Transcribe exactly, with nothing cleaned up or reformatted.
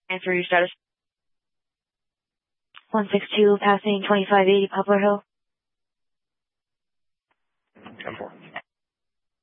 Answer your status. one six two, passing twenty-five eighty Poplar Hill. ten four.